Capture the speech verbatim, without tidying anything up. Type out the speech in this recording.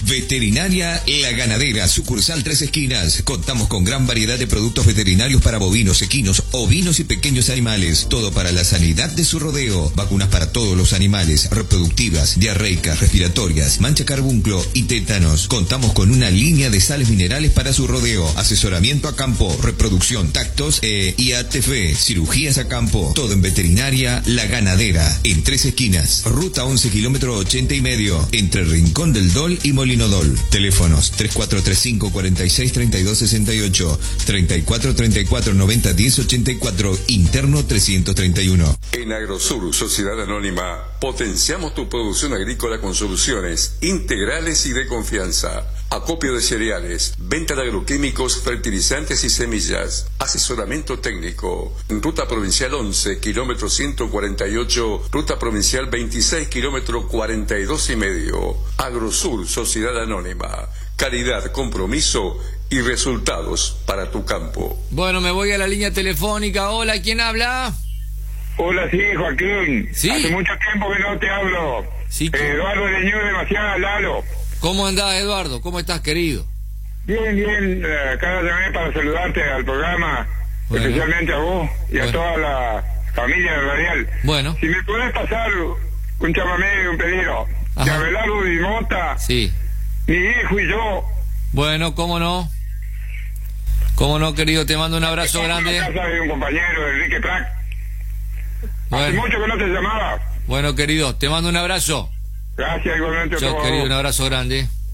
Veterinaria La Ganadera, sucursal Tres Esquinas. Contamos con gran variedad de productos veterinarios para bovinos, equinos, ovinos y pequeños animales. Todo para la sanidad de su rodeo. Vacunas para todos los animales, reproductivas, diarreicas, respiratorias, mancha carbunclo y tétanos. Contamos con una línea de sales minerales para su rodeo. Asesoramiento a campo, reproducción, tactos e I A T F, cirugías a campo. Todo en Veterinaria La Ganadera, en Tres Esquinas. Ruta once, kilómetro ochenta y medio, entre Rincón del Dol y Molinodol. Teléfonos tres cuatro tres cinco, cuatro seis, tres dos seis ocho, treinta y cuatro treinta y cuatro noventa diez ochenta y cuatro, interno trescientos treinta y uno. En Agrosur, Sociedad Anónima, potenciamos tu producción agrícola con soluciones integrales y de confianza. Acopio de cereales, venta de agroquímicos, fertilizantes y semillas, asesoramiento técnico. Ruta Provincial once, kilómetro ciento cuarenta y ocho, Ruta Provincial veintiséis, kilómetro cuarenta y dos y medio. Agrosur, Sociedad Anónima. Calidad, compromiso y resultados para tu campo. Bueno, me voy a la línea telefónica. Hola, ¿quién habla? Hola, sí, Joaquín. ¿Sí? Hace mucho tiempo que no te hablo. Sí. Eh, Eduardo Leñú, demasiado Lalo. ¿Cómo andás, Eduardo? ¿Cómo estás, querido? Bien, bien. Eh, acá llamé para saludarte al programa, bueno, especialmente a vos y bueno, a toda la familia de Radial. Bueno. Si me podés pasar un chamamé, un pedido. De Abelardo Di Mota. Sí. Mi hijo y yo. Bueno, ¿cómo no? ¿Cómo no, querido? Te mando un abrazo grande. En casa de un compañero, Enrique Prac. Bueno. Hace mucho que no te llamaba. Bueno, querido, te mando un abrazo. Gracias, igualmente. Chao, querido, un abrazo grande.